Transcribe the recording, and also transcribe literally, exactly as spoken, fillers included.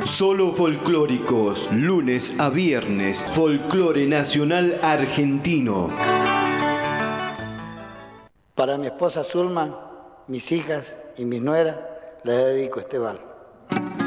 Solo folclóricos, lunes a viernes, folclore nacional argentino. Para mi esposa Zulma, mis hijas y mis nueras, les dedico este vals.